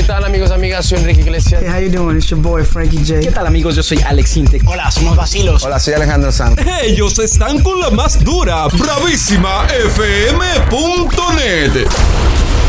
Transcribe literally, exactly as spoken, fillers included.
tal, amigos, amigas? Soy Enrique Iglesias. Hey, how you doing? It's your boy Frankie J. ¿Qué tal, amigos? Yo soy Alex Intec. Hola, somos Vacilos. Hola, soy Alejandro Sanz. Ellos están con la más dura, bravísima F M punto net.